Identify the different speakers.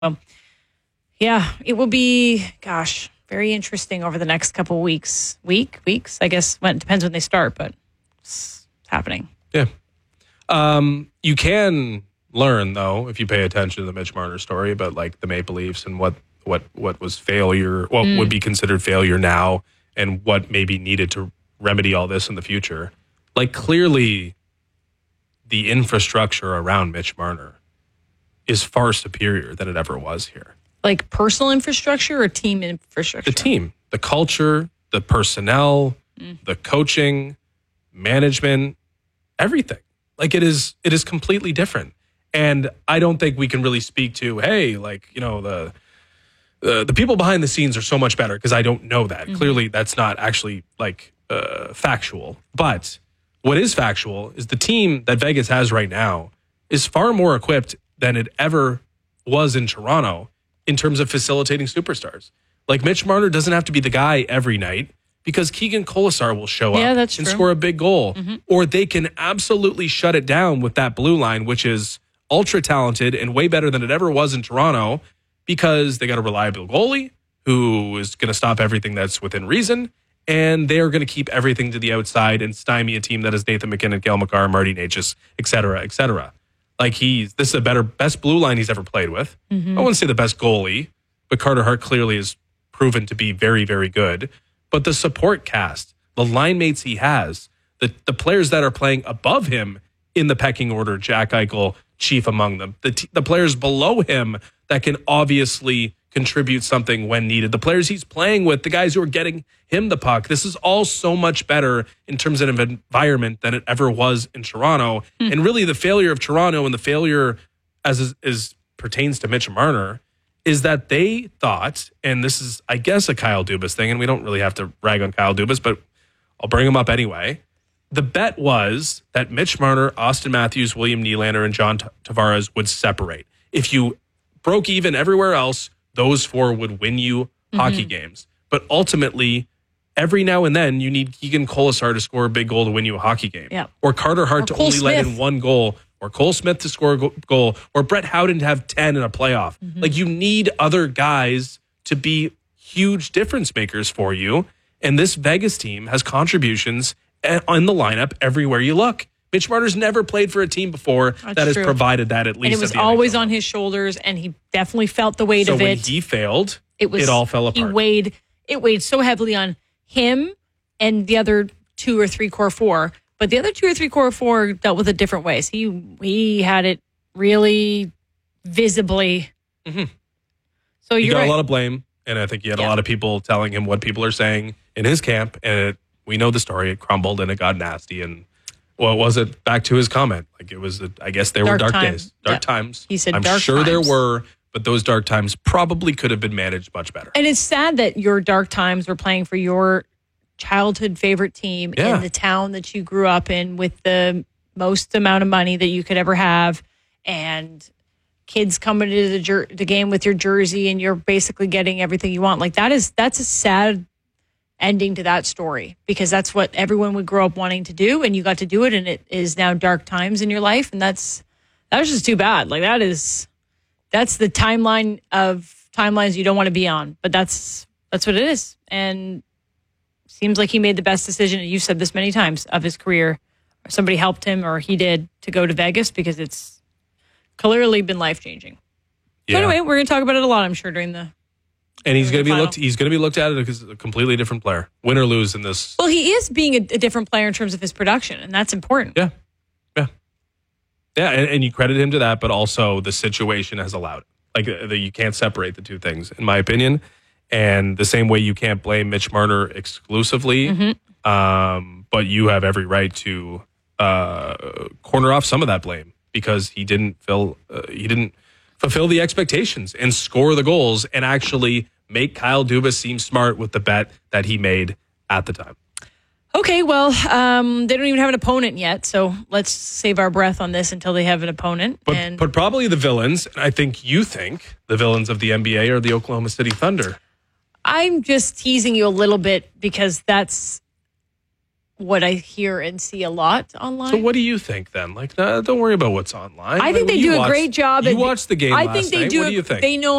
Speaker 1: Yeah, it will be, very interesting over the next couple of weeks. Weeks, I guess. It depends when they start, but it's happening.
Speaker 2: Yeah. You can learn, though, if you pay attention to the Mitch Marner story about like the Maple Leafs and what was failure, what would be considered failure now, and what maybe needed to remedy all this in the future. Like, clearly, the infrastructure around Mitch Marner is far superior than it ever was here.
Speaker 1: Like personal infrastructure or team infrastructure?
Speaker 2: The team, the culture, the personnel, the coaching, management, everything. Like, it is completely different. And I don't think we can really speak to, hey, like, you know, the people behind the scenes are so much better, because I don't know that. Clearly, that's not actually like factual. But what is factual is the team that Vegas has right now is far more equipped than it ever was in Toronto in terms of facilitating superstars. Like, Mitch Marner doesn't have to be the guy every night, because Keegan Kolesar will show up and score a big goal. Or they can absolutely shut it down with that blue line, which is ultra talented and way better than it ever was in Toronto, because they got a reliable goalie who is going to stop everything that's within reason, and they are going to keep everything to the outside and stymie a team that is Nathan McKinnon, Cale Makar, Marty Necas, et cetera, et cetera. Like, this is a best blue line he's ever played with. I wouldn't say the best goalie, but Carter Hart clearly has proven to be very, very good. But the support cast, the line mates he has, the players that are playing above him in the pecking order, Jack Eichel, chief among them, the players below him that can obviously contribute something when needed, the players he's playing with, the guys who are getting him the puck. This is all so much better in terms of environment than it ever was in Toronto. And really, the failure of Toronto and the failure as pertains to Mitch Marner is that they thought, and this is, I guess, a Kyle Dubas thing, and we don't really have to rag on Kyle Dubas, but I'll bring him up anyway. The bet was that Mitch Marner, Austin Matthews, William Nylander, and John Tavares would separate. If you broke even everywhere else, those four would win you hockey games. But ultimately, every now and then, you need Keegan Kolesar to score a big goal to win you a hockey game.
Speaker 1: Yeah.
Speaker 2: Or Carter Hart to only let in one goal. Or Cole Smith to score a goal. Or Brett Howden to have 10 in a playoff. Like, you need other guys to be huge difference makers for you. And this Vegas team has contributions on the lineup everywhere you look. Mitch Marner's never played for a team before that has provided that, at least.
Speaker 1: And it was always on his shoulders, and he definitely felt the weight of it.
Speaker 2: So when he failed, it all fell apart.
Speaker 1: It weighed so heavily on him and the other 2 or 3 core 4. But the other 2 or 3 core 4 dealt with it different ways. He had it really visibly. So
Speaker 2: he got a lot of blame, and I think he had a lot of people telling him what people are saying in his camp, and we know the story. It crumbled and it got nasty, and what was it? Back to his comment. Like, it was, I guess there were dark days. Dark times.
Speaker 1: He said
Speaker 2: I'm
Speaker 1: dark
Speaker 2: sure
Speaker 1: times.
Speaker 2: there were, but those dark times probably could have been managed much better.
Speaker 1: And it's sad that your dark times were playing for your childhood favorite team in the town that you grew up in with the most amount of money that you could ever have, and kids coming to the game with your jersey, and you're basically getting everything you want. Like, that's a sad ending to that story, because that's what everyone would grow up wanting to do, and you got to do it, and it is now dark times in your life, and that was just too bad. Like, that's the timeline of timelines you don't want to be on, but that's what it is. And seems like he made the best decision, and you've said this many times, of his career. Somebody helped him, or he did, to go to Vegas, because it's clearly been life-changing. So anyway, we're going to talk about it a lot, I'm sure, during the
Speaker 2: And he's going to be looked. He's going to be looked at as a completely different player, win or lose in this.
Speaker 1: Well, he is being a different player in terms of his production, and that's important.
Speaker 2: Yeah. And you credit him to that, but also the situation has allowed it. Like, you can't separate the two things, in my opinion. And the same way you can't blame Mitch Marner exclusively, but you have every right to corner off some of that blame, because he didn't fulfill the expectations and score the goals and actually make Kyle Dubas seem smart with the bet that he made at the time.
Speaker 1: Okay, well, they don't even have an opponent yet, so let's save our breath on this until they have an opponent.
Speaker 2: But probably the villains, and I think you think the villains of the NBA are the Oklahoma City Thunder.
Speaker 1: I'm just teasing you a little bit, because that's what I hear and see a lot online.
Speaker 2: So what do you think then? Like, don't worry about what's online.
Speaker 1: I think they do a great job.
Speaker 2: You watched the game
Speaker 1: I
Speaker 2: last
Speaker 1: think they
Speaker 2: night.
Speaker 1: do.
Speaker 2: What do you think?
Speaker 1: They know